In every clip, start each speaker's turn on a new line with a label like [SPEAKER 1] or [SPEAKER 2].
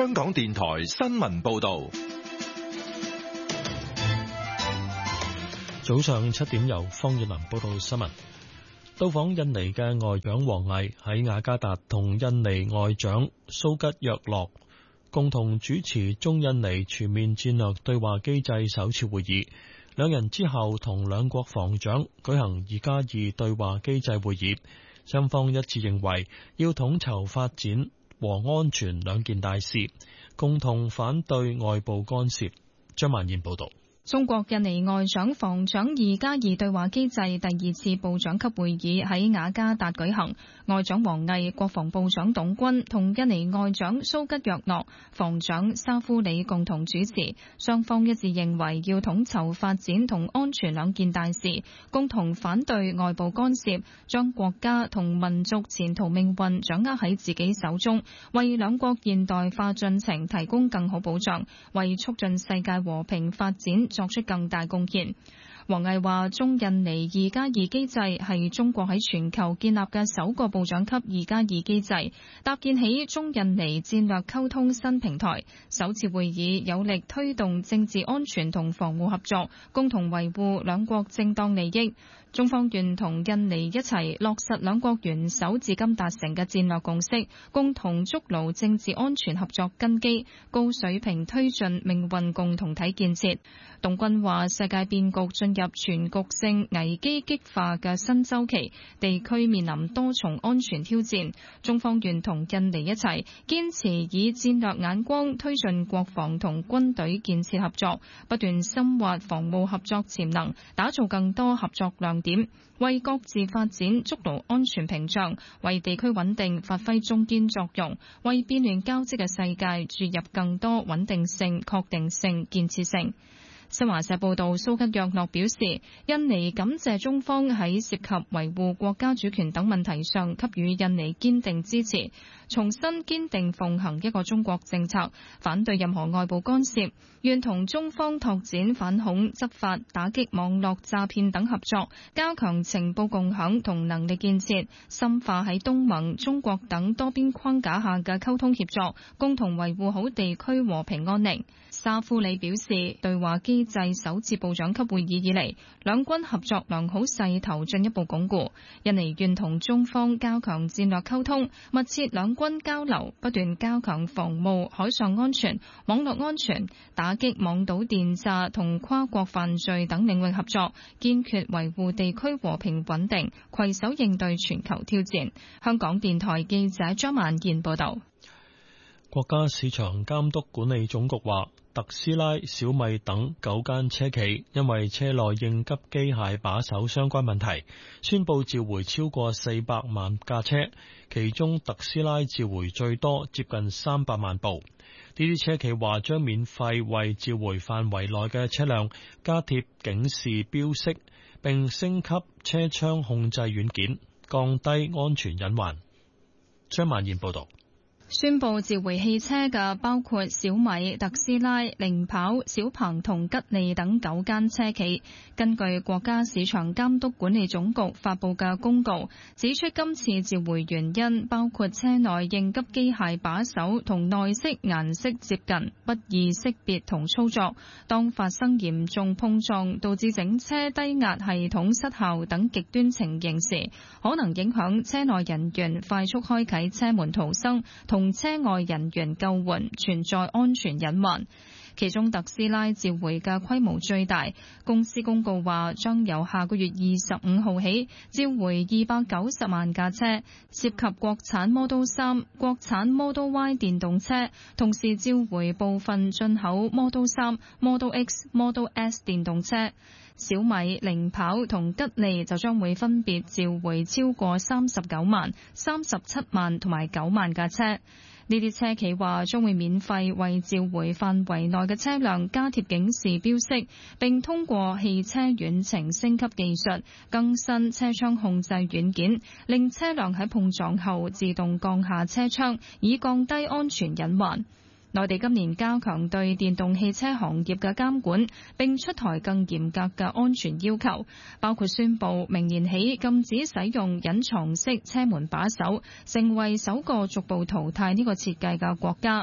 [SPEAKER 1] 香港電台新聞報道。
[SPEAKER 2] 早上7點由方月林報道新聞。到訪印尼嘅外長王毅喺雅加達同印尼外長蘇吉約諾共同主持中印尼全面戰略對話機制首次會議。兩人之後同兩國防長舉行2+2對話機制會議，雙方一致認為要統籌發展和安全兩件大事，共同反對外部干涉。張曼燕報道。
[SPEAKER 3] 中國印尼外長防長2+2對話機制第2次部長級會議喺雅加達舉行，外長王毅、國防部長董軍同印尼外長蘇吉約諾、防長沙夫里共同主持，雙方一致認為要統籌發展同安全兩件大事，共同反對外部干涉，將國家同民族前途命運掌握喺自己手中，為兩國現代化進程提供更好保障，為促進世界和平發展作出更大貢獻。王毅話：中印尼2+2機制係中國喺全球建立嘅首個部長級2+2機制，搭建起中印尼戰略溝通新平台。首次會議有力推動政治安全同防務合作，共同維護兩國正當利益。中方願同印尼一齊落實兩國元首至今達成嘅戰略共識，共同築牢政治安全合作根基，高水平推進命運共同體建設。董軍話：世界變局進入全局性危機激化嘅新週期，地區面臨多重安全挑戰。中方願同印尼一齊堅持以戰略眼光推進國防同軍隊建設合作，不斷深挖防務合作潛能，打造更多合作亮點，為各自發展築牢安全屏障，為地區穩定發揮中堅作用，為變亂交織嘅世界注入更多穩定性、確定性、建設性。新華社報道，蘇吉約諾表示，印尼感謝中方喺涉及維護國家主權等問題上給予印尼堅定支持，重申堅定奉行一個中國政策，反對任何外部干涉，願同中方拓展反恐執法、打擊網絡詐騙等合作，加強情報共享同能力建設，深化喺東盟、中國等多邊框架下嘅溝通協作，共同維護好地區和平安寧。沙夫里表示，對話機制首次部長級會議以嚟，兩軍合作良好勢頭進一步鞏固。印尼願同中方加強戰略溝通，密切兩軍交流，不斷加強防務、海上安全、網絡安全、打擊網賭電詐同跨國犯罪等領域合作，堅決維護地區和平穩定，攜手應對全球挑戰。香港電台記者張曼燕報道。
[SPEAKER 2] 國家市場監督管理總局話，特斯拉、小米等9間車企因為車內應急機械把手相關問題，宣布召回超過400萬架車，其中特斯拉召回最多，接近300萬部。呢啲車企話將免費為召回範圍內嘅車輛加貼警示標識，並升級車窗控制軟件，降低安全隱患。張曼燕報道。
[SPEAKER 3] 宣布召回汽車嘅包括小米、特斯拉、零跑、小鵬同吉利等9間車企。根據國家市場監督管理總局發布嘅公告，指出今次召回原因包括車內應急機械把手同內飾顏色接近，不易識別同操作。當發生嚴重碰撞導致整車低壓系統失效等極端情形時，可能影響車內人員快速開啟車門逃生同車外人員救援，存在安全隱患。其中特斯拉召回嘅規模最大，公司公告話將由下個月25號起召回290萬架車，涉及國產 Model 3、國產 Model Y 電動車，同時召回部分進口 Model 3、Model X、Model S 電動車。小米、零跑同吉利就將會分別召回超過39萬、37萬同埋9萬架車。呢啲車企話將會免費為召回範圍內嘅車輛加貼警示標識，並通過汽車遠程升級技術更新車窗控制軟件，令車輛喺碰撞後自動降下車窗，以降低安全隱患。內地今年加強對電動汽車行業嘅監管，並出台更嚴格嘅安全要求，包括宣布明年起禁止使用隱藏式車門把手，成為首個逐步淘汰呢個設計嘅國家。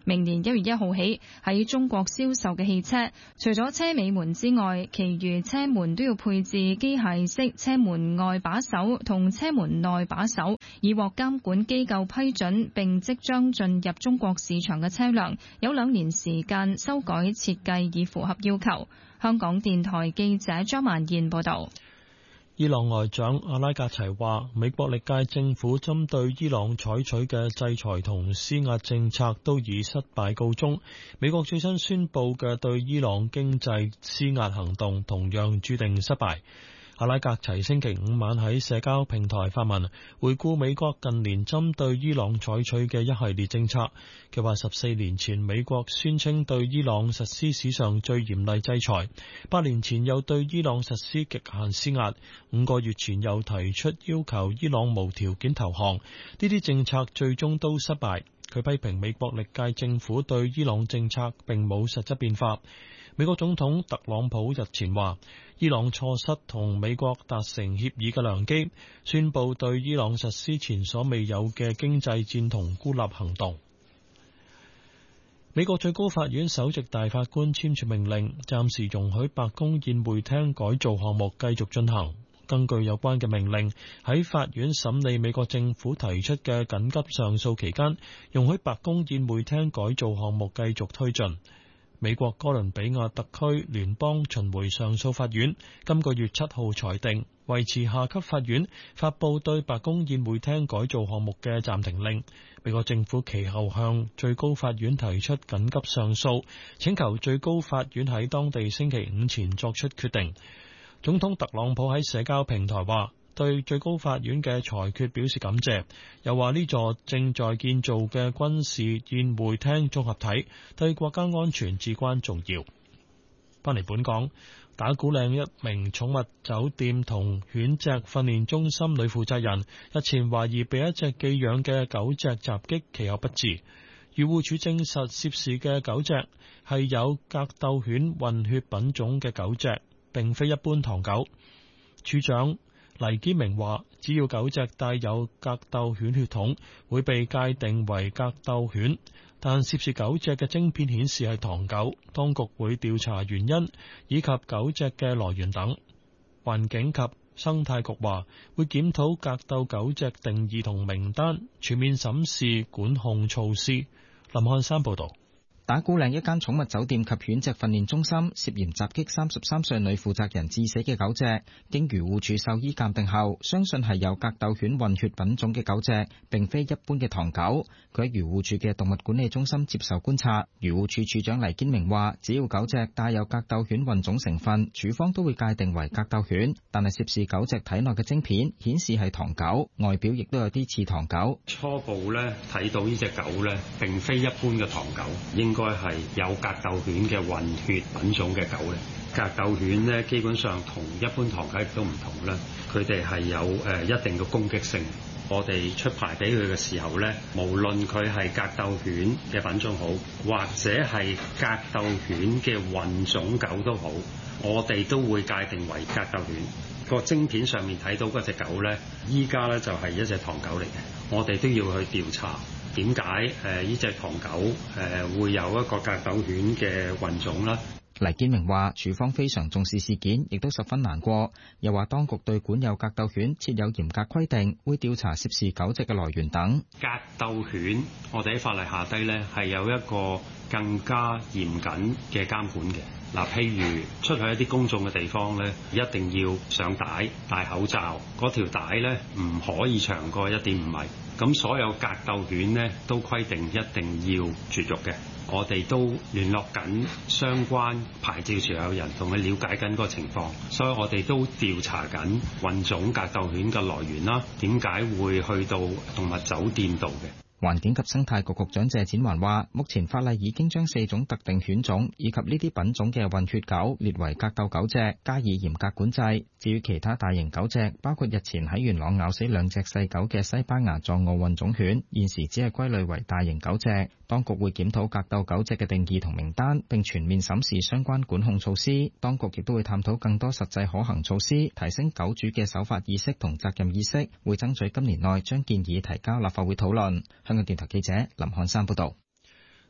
[SPEAKER 3] 明年1月1號起喺中國銷售嘅汽車，除咗車尾門之外，其餘車門都要配置機械式車門外把手同車門內把手，已獲監管機構批准並即將進入中國市場嘅車輛，有2年時間修改設計以符合要求。香港電台記者張曼燕報道。
[SPEAKER 2] 伊朗外長阿拉格齊話，美國歷屆政府針對伊朗採取嘅制裁同施壓政策都以失敗告終。美國最新宣布嘅對伊朗經濟施壓行動同樣注定失敗。阿拉格齊星期5晚喺社交平台發文，回顧美國近年針對伊朗採取嘅一系列政策。佢話14年前美國宣稱對伊朗實施史上最嚴厲制裁，8年前又對伊朗實施極限施壓，5個月前又提出要求伊朗無條件投降。呢啲政策最終都失敗。佢批評美國歷屆政府對伊朗政策並冇實質變化。美國總統特朗普日前話，伊朗錯失同美國達成協議嘅良機，宣布對伊朗實施前所未有嘅經濟戰同孤立行動。美國最高法院首席大法官簽署命令，暫時容許白宮宴會廳改造項目繼續進行。根據有關嘅命令，喺法院審理美國政府提出嘅緊急上訴期間，容許白宮宴會廳改造項目繼續推進。美國哥倫比亞特區聯邦巡迴上訴法院今個月7號裁定，維持下級法院發布對白宮宴會廳改造項目嘅暫停令。美國政府其後向最高法院提出緊急上訴，請求最高法院喺當地星期5前作出決定。總統特朗普喺社交平台話，對最高法院嘅裁決表示感謝，又話呢座正在建造嘅軍事宴會廳綜合體對國家安全至關重要。返嚟本港，打鼓嶺一名寵物酒店同犬隻訓練中心女負責人日前懷疑被一隻寄養嘅狗隻襲擊，其後不治。漁護署證實涉事嘅狗隻係有格鬥犬混血品種嘅狗隻，並非一般唐狗。署長黎堅明話，只要狗隻帶有格鬥犬血統，會被界定為格鬥犬，但涉事狗隻嘅晶片顯示係唐狗，當局會調查原因以及狗隻嘅來源等。環境及生態局話，會檢討格鬥狗隻定義同名單，全面審視管控措施。林漢山報導。
[SPEAKER 4] 打鼓嶺一間寵物酒店及犬隻訓練中心涉嫌襲擊33歲女負責人致死嘅狗隻，經漁護署獸醫鑑定後，相信係有格鬥犬混血品種嘅狗隻，並非一般嘅唐狗。佢喺漁護署嘅動物管理中心接受觀察。漁護署署長黎堅明話，只要狗隻帶有格鬥犬混種成分，署方都會界定為格鬥犬。但係涉事狗隻體內嘅晶片顯示係唐狗，外表亦都有啲似唐狗。
[SPEAKER 5] 初步咧睇到呢隻狗咧，並非一般嘅唐狗，應該係有格鬥犬嘅混血品種嘅狗咧。格鬥犬咧基本上同一般唐狗亦都唔同啦，佢哋係有一定嘅攻擊性。我哋出牌俾佢嘅時候咧，無論佢係格鬥犬嘅品種好，或者係格鬥犬嘅混種狗都好，我哋都會界定為格鬥犬。個晶片上面睇到嗰隻狗咧，依家咧就係一隻唐狗嚟嘅，我哋都要去調查。點解呢隻唐狗會有一個格鬥犬嘅混種啦？
[SPEAKER 4] 黎堅明話，署方非常重視事件，亦都十分難過。又話當局對管有格鬥犬設有嚴格規定，會調查涉事狗隻嘅來源等。
[SPEAKER 5] 格鬥犬，我哋喺法例下低呢係有一個更加嚴謹嘅監管嘅。嗱，譬如出去一啲公眾嘅地方呢，一定要上帶、戴口罩，嗰條帶呢唔可以長過1.5米。咁所有格鬥犬呢都規定一定要絕育嘅。我哋都聯絡緊相關牌照持有人，同佢了解緊個情況，所以我哋都調查緊混種格鬥犬嘅來源啦，點解會去到動物酒店度嘅。
[SPEAKER 4] 環境及生態局局長謝展寰話，目前法例已經將4種特定犬種以及呢啲品種嘅混血狗列為格鬥狗隻，加以嚴格管制。至於其他大型狗隻，包括日前喺元朗咬死2隻細狗嘅西班牙藏獒混種犬，現時只係歸類為大型狗隻。當局會檢討格鬥狗隻嘅定義同名單，並全面審視相關管控措施。當局亦都會探討更多實際可行措施，提升狗主嘅守法意識同責任意識，會爭取今年內將建議提交立法會討論。香港電台記者林漢山報道。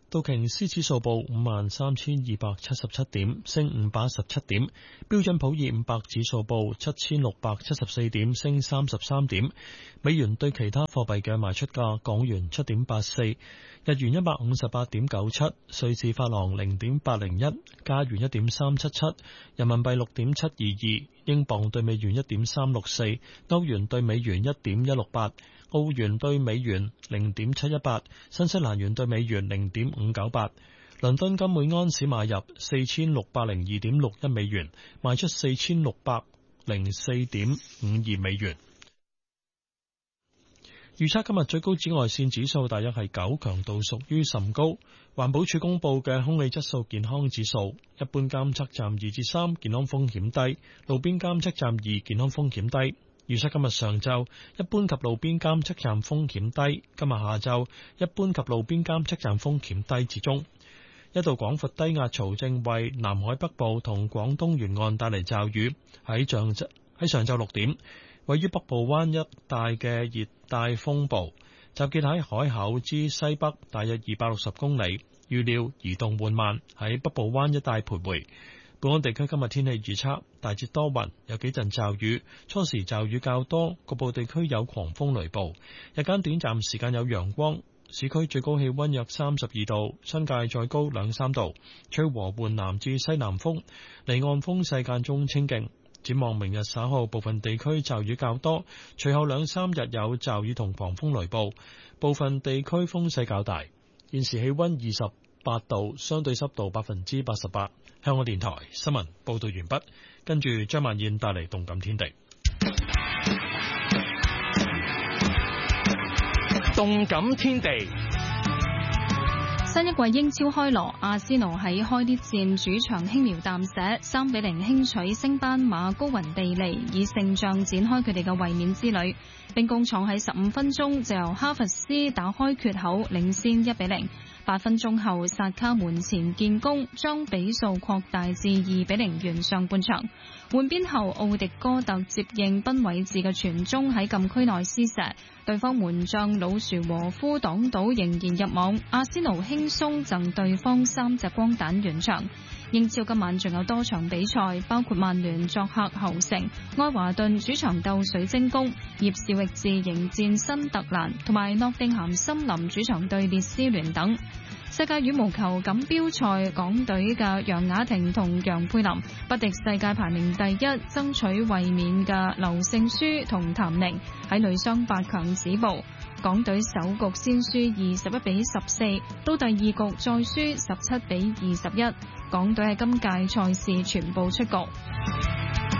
[SPEAKER 2] 道瓊斯指數報53,277點，升517點；標準普爾500指數報7,674點，升33點。美元對其他貨幣嘅賣出價：港元7.84，日元158.97，瑞士法郎0.801，加元1.377，人民幣6.722，英鎊對美元1.364，歐元對美元1.168。澳元對美元0.718，新西蘭元對美元0.598。倫敦金每安士買入4602.61美元，賣出4604.52美元。預測今日最高紫外線指數大約係9，強度屬於甚高。環保署公布嘅空氣質素健康指數，一般監測站2至3，健康風險低；路邊監測站2，健康風險低。預測今日上晝一般及路邊監測站風險低，今日下晝一般及路邊監測站風險低至中。一道廣闊低壓槽正為南海北部同廣東沿岸帶嚟驟雨。喺上晝6點，位於北部灣一帶嘅熱帶風暴集結喺海口之西北大約260公里，預料移動緩慢，喺北部灣一帶徘徊。本港地區今日天氣預測，大致多雲，有幾陣驟雨，初時驟雨較多，局部地區有狂風雷暴，日間短暫時間有陽光。市區最高氣溫約32度，新界再高2-3度，吹和緩南至西南風，離岸風勢間中清勁。展望明日稍後部分地區驟雨較多，隨後2-3日有驟雨同狂風雷暴，部分地區風勢較大。現時氣溫28度，相對濕度88%。香港電台新聞報道完畢，跟住張曼燕帶嚟動感天地。
[SPEAKER 6] 動感天地，
[SPEAKER 3] 新一季英超開鑼，阿仙奴喺開啲戰主場輕描淡寫3-0輕取升班馬高雲地利，以勝仗展開佢哋嘅衛冕之旅。兵工廠喺15分鐘就由哈弗斯打開缺口，領先1-0。8分鐘後，薩卡門前建功，將比數擴大至2-0，完上半場。換邊後，奧迪哥特接應賓偉治嘅傳中喺禁區內施射，對方門將魯殊和夫擋到，仍然入網。阿仙奴輕鬆贈對方3隻光蛋完場。英超今晚仲有多場比賽，包括曼聯作客侯城，愛華頓主場鬥水晶宮，葉士域治迎戰新特蘭，同埋諾定咸森林主場對列斯聯等。世界羽毛球錦標賽，港隊嘅楊雅婷同楊佩琳不敵世界排名第1，爭取衛冕嘅劉聖書同譚寧，喺女雙8強止步。港隊首局先輸21-14，到第二局再輸17-21。港隊喺今屆賽事全部出局。